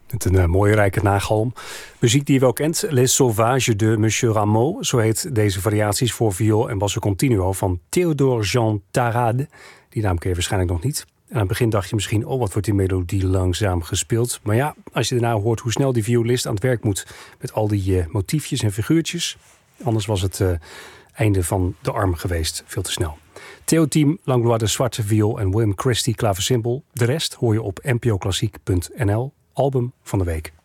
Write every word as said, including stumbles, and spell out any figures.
Met een uh, mooie rijke nagalm. Muziek die je wel kent. Les Sauvages de Monsieur Rameau. Zo heet deze variaties voor viool en basso continuo van Théodore Jean Tarade. Die naam ken je waarschijnlijk nog niet. En aan het begin dacht je misschien, oh wat wordt die melodie langzaam gespeeld. Maar ja, als je daarna hoort hoe snel die violist aan het werk moet met al die uh, motiefjes en figuurtjes. Anders was het uh, einde van de arm geweest. Veel te snel. Theo Team, Langlois de Zwarte viool en William Christie klavecimbal. De rest hoor je op n p o klassiek punt n l. Album van de week.